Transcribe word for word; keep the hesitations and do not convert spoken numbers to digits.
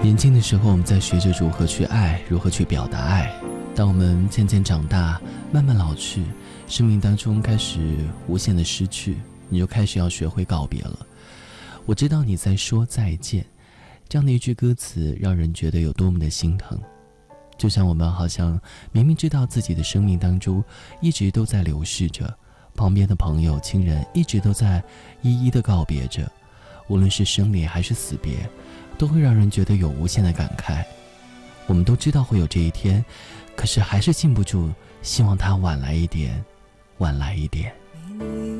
年轻的时候，我们在学着如何去爱，如何去表达爱。当我们渐渐长大，慢慢老去，生命当中开始无限的失去，你就开始要学会告别了。我知道你在说再见，这样的一句歌词让人觉得有多么的心疼。就像我们好像明明知道自己的生命当中一直都在流逝着，旁边的朋友亲人一直都在一一的告别着，无论是生离还是死别，都会让人觉得有无限的感慨。我们都知道会有这一天，可是还是禁不住希望它晚来一点，晚来一点。 你